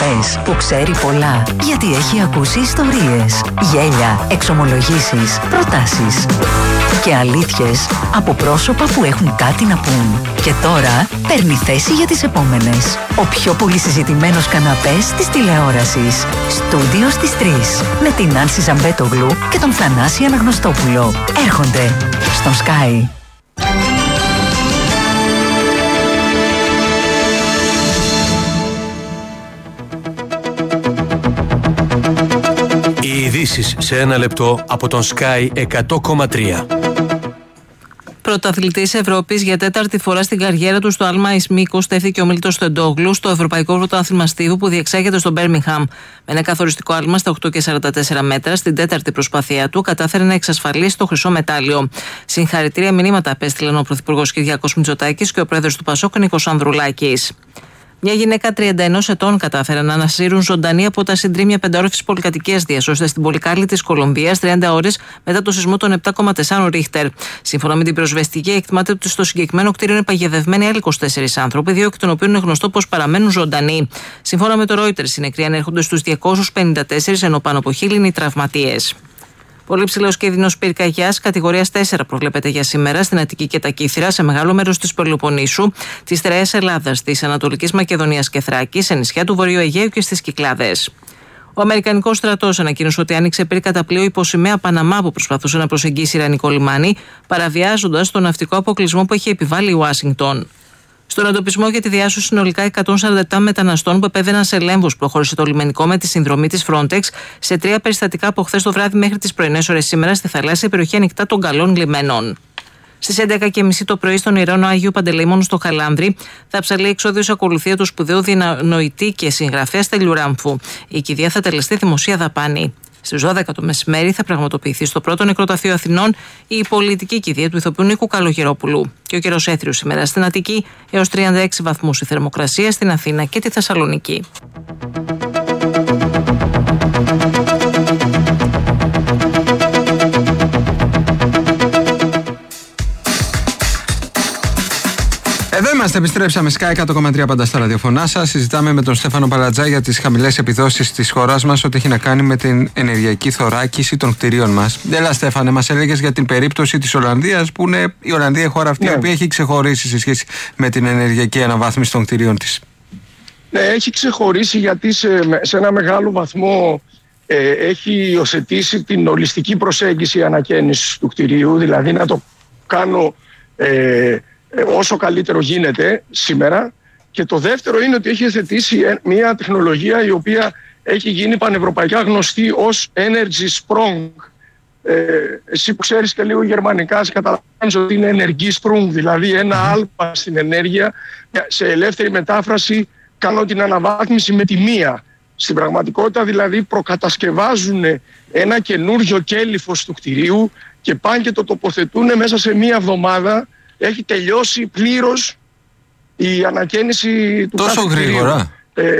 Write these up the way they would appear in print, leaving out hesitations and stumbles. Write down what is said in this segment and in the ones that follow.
εκπομπές που ξέρει πολλά, γιατί έχει ακούσει ιστορίες, γέλια, εξομολογήσεις, προτάσεις και αλήθειες από πρόσωπα που έχουν κάτι να πούν. Και τώρα παίρνει θέση για τις επόμενες. Ο πιο πολύ συζητημένος καναπές της τηλεόρασης. Στούντιο στις 3. Με την Άνση Ζαμπέτογλου και τον Θανάση Αναγνωστόπουλο. Έρχονται στον Sky. Οι ειδήσεις σε ένα λεπτό από τον Sky 100,3. Πρωταθλητής Ευρώπης για τέταρτη φορά στην καριέρα του στο άλμα εις μήκος στέφθηκε ο Μίλτος Τεντόγλου στο Ευρωπαϊκό Πρωτάθλημα Στίβου που διεξάγεται στο Μπέρμιγχαμ. Με ένα καθοριστικό άλμα στα 8,44 μέτρα, στην τέταρτη προσπάθειά του, κατάφερε να εξασφαλίσει το χρυσό μετάλλιο. Συγχαρητήρια μηνύματα απέστειλαν ο Πρωθυπουργός Κυριάκος Μητσοτάκης και ο Πρόεδρος του ΠΑΣΟΚ Νίκος Ανδρουλάκης. Μια γυναίκα 31 ετών κατάφερε να ανασύρουν ζωντανή από τα συντρίμμια πενταόροφης πολυκατοικίας διασώστε στην Πολυκάλη της Κολομβίας 30 ώρες μετά το σεισμό των 7,4 Ρίχτερ. Σύμφωνα με την πυροσβεστική, εκτιμάται ότι στο συγκεκριμένο κτίριο είναι παγιδευμένοι άλλοι 24 άνθρωποι, 2 εκ των οποίων είναι γνωστό πως παραμένουν ζωντανοί. Σύμφωνα με το Reuters, οι νεκροί ανέρχονται στους 254, ενώ πάνω από 1.000 είναι οι τραυματίες. Πολύ ψηλός κίνδυνος πυρκαγιάς κατηγορίας 4 προβλέπεται για σήμερα στην Αττική και τα Κύθυρα, σε μεγάλο μέρος της Πελοποννήσου, της Τεραίας Ελλάδας, της Ανατολικής Μακεδονίας και Θράκης, σε νησιά του Βορείου Αιγαίου και στις Κυκλάδες. Ο Αμερικανικός στρατός ανακοίνωσε ότι άνοιξε πυρκαταπλοίο πλοίο υποσημαία Παναμά που προσπαθούσε να προσεγγίσει Ιρανικό λιμάνι, παραβιάζοντας τον ναυτικό αποκλεισμό που έχει επιβάλει η Ουάσιγκτον. Στον εντοπισμό για τη διάσωση συνολικά 147 μεταναστών που επέβαιναν σε λέμβους, προχώρησε το λιμενικό με τη συνδρομή της Frontex σε 3 περιστατικά από χθες το βράδυ μέχρι τις πρωινές ώρες σήμερα στη θαλάσσια περιοχή ανοιχτά των Καλών Λιμένων. Στις 11.30 το πρωί στον Ηρώνο Αγίου Παντελεήμονου στο Χαλάνδρη θα ψαλεί εξόδιος ακολουθία του σπουδαίου διανοητή και συγγραφέα Στέλιου Ράμφου. Η κηδεία θα τελεστεί δημοσία δαπάνη. Στις 12 το μεσημέρι θα πραγματοποιηθεί στο πρώτο νεκροταφείο Αθηνών η πολιτική κηδεία του ηθοποιού Νίκου Καλογερόπουλου. Και ο καιρός έθριος σήμερα στην Αττική, έως 36 βαθμούς η θερμοκρασία στην Αθήνα και τη Θεσσαλονίκη. Εδώ είμαστε, επιστρέψαμε Sky 100,3 πάντα στα ραδιοφωνά σας. Συζητάμε με τον Στέφανο Παλατζά για τις χαμηλές επιδόσεις της χώρας μας, ό,τι έχει να κάνει με την ενεργειακή θωράκιση των κτηρίων μας. Έλα, Στέφανε, μας έλεγες για την περίπτωση της Ολλανδίας, που είναι η Ολλανδία η χώρα αυτή, η οποία έχει ξεχωρίσει σε σχέση με την ενεργειακή αναβάθμιση των κτηρίων της. Ναι, έχει ξεχωρίσει γιατί σε ένα μεγάλο βαθμό έχει υιοθετήσει την ολιστική προσέγγιση ανακαίνησης του κτηρίου, δηλαδή να το κάνω όσο καλύτερο γίνεται σήμερα. Και το δεύτερο είναι ότι έχει υιοθετήσει μια τεχνολογία η οποία έχει γίνει πανευρωπαϊκά γνωστή ως Energy Sprung. Εσύ που ξέρεις και λίγο γερμανικά, καταλαβαίνεις ότι είναι ενεργή sprung, δηλαδή ένα άλμα στην ενέργεια. Σε ελεύθερη μετάφραση κάνω την αναβάθμιση με τη μία. Στην πραγματικότητα δηλαδή προκατασκευάζουν ένα καινούριο κέλυφος του κτηρίου και πάνε και το τοποθετούν μέσα σε μία εβδομάδα. Έχει τελειώσει πλήρως η ανακαίνιση του τόσο γρήγορα.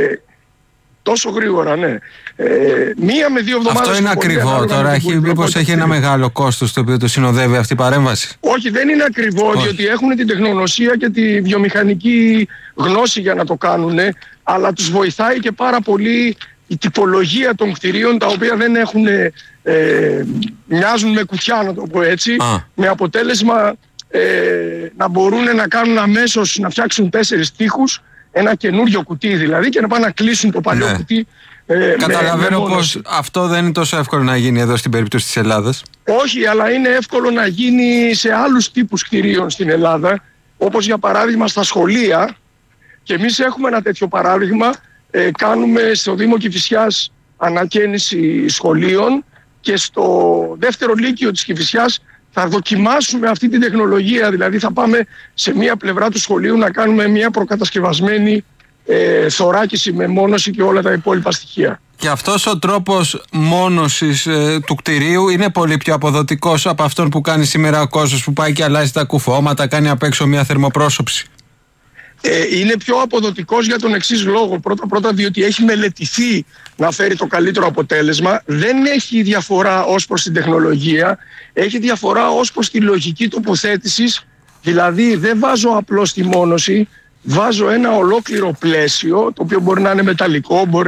Τόσο γρήγορα, ναι. 1 με 2 εβδομάδες. Αυτό είναι ακριβό τώρα, μήπως έχει ένα μεγάλο κόστος το οποίο το συνοδεύει αυτή η παρέμβαση? Όχι, δεν είναι ακριβό, διότι έχουν την τεχνογνωσία και τη βιομηχανική γνώση για να το κάνουν, αλλά τους βοηθάει και πάρα πολύ η τυπολογία των κτηρίων, τα οποία δεν έχουν, μοιάζουν με κουτιά, να το πω έτσι, με αποτέλεσμα να μπορούν να κάνουν αμέσως, να φτιάξουν 4 τοίχους, ένα καινούριο κουτί δηλαδή, και να πάνε να κλείσουν το παλιό κουτί. Καταλαβαίνω πως αυτό δεν είναι τόσο εύκολο να γίνει εδώ στην περίπτωση της Ελλάδας. Όχι, αλλά είναι εύκολο να γίνει σε άλλους τύπους κτηρίων στην Ελλάδα, όπως για παράδειγμα στα σχολεία. Και εμείς έχουμε ένα τέτοιο παράδειγμα. Κάνουμε στο Δήμο Κηφισιάς ανακαίνιση σχολείων και στο δεύτερο λύκειο της Κηφισιάς θα δοκιμάσουμε αυτή την τεχνολογία. Δηλαδή θα πάμε σε μία πλευρά του σχολείου να κάνουμε μία προκατασκευασμένη θωράκιση με μόνωση και όλα τα υπόλοιπα στοιχεία. Και αυτός ο τρόπος μόνωσης του κτηρίου είναι πολύ πιο αποδοτικός από αυτόν που κάνει σήμερα ο κόσμος, που πάει και αλλάζει τα κουφώματα, κάνει απ' έξω μία θερμοπρόσωψη? Είναι πιο αποδοτικός για τον εξής λόγο. Πρώτα διότι έχει μελετηθεί να φέρει το καλύτερο αποτέλεσμα. Δεν έχει διαφορά ως προς την τεχνολογία, έχει διαφορά ως προς τη λογική τοποθέτησης. Δηλαδή δεν βάζω απλώς τη μόνωση, βάζω ένα ολόκληρο πλαίσιο, το οποίο μπορεί να είναι μεταλλικό, μπορεί